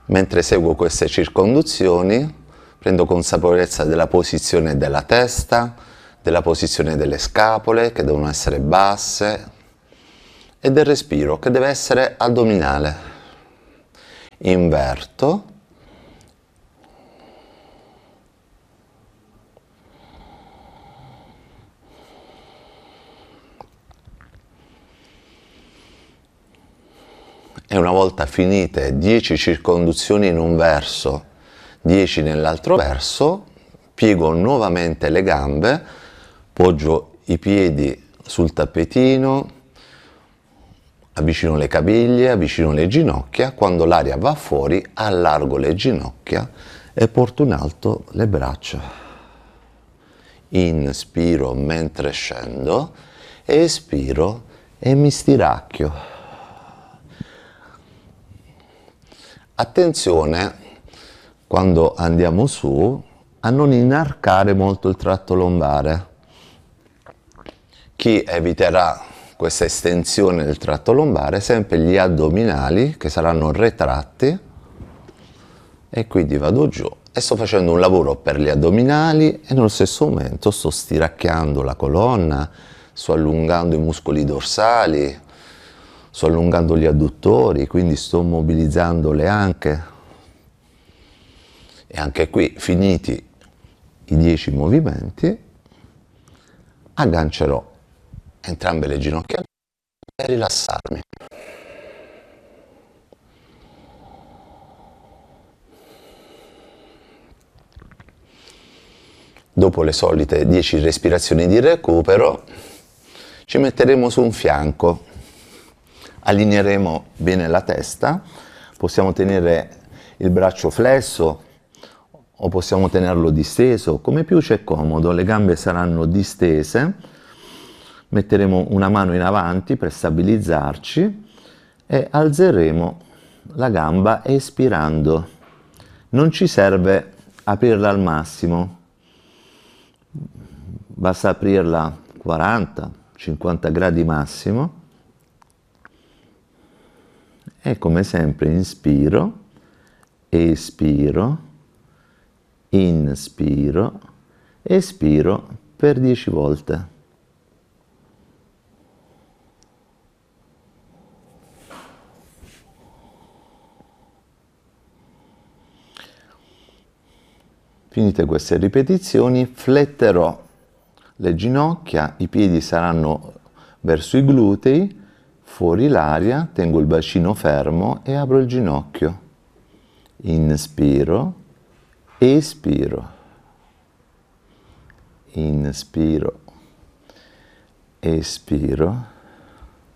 Mentre eseguo queste circonduzioni, prendo consapevolezza della posizione della testa, della posizione delle scapole, che devono essere basse, e del respiro, che deve essere addominale. Inverto. E una volta finite 10 circonduzioni in un verso, 10 nell'altro verso, piego nuovamente le gambe, poggio i piedi sul tappetino, avvicino le caviglie, avvicino le ginocchia. Quando l'aria va fuori, allargo le ginocchia e porto in alto le braccia. Inspiro mentre scendo, espiro e mi stiracchio. Attenzione, quando andiamo su, a non inarcare molto il tratto lombare. Chi eviterà questa estensione del tratto lombare, sempre gli addominali che saranno retratti, e quindi vado giù e sto facendo un lavoro per gli addominali e nello stesso momento sto stiracchiando la colonna, sto allungando i muscoli dorsali, sto allungando gli adduttori, quindi sto mobilizzando le anche. E anche qui, finiti i 10 movimenti, aggancerò entrambe le ginocchia e rilassarmi. Dopo le solite 10 respirazioni di recupero, ci metteremo su un fianco, allineeremo bene la testa, possiamo tenere il braccio flesso o possiamo tenerlo disteso, come più c'è comodo. Le gambe saranno distese, metteremo una mano in avanti per stabilizzarci e alzeremo la gamba espirando. Non ci serve aprirla al massimo, basta aprirla 40-50 gradi massimo. E come sempre inspiro, espiro, inspiro, espiro per 10 volte. Finite queste ripetizioni, fletterò le ginocchia, i piedi saranno verso i glutei, fuori l'aria, tengo il bacino fermo e apro il ginocchio. Inspiro, espiro, inspiro, espiro,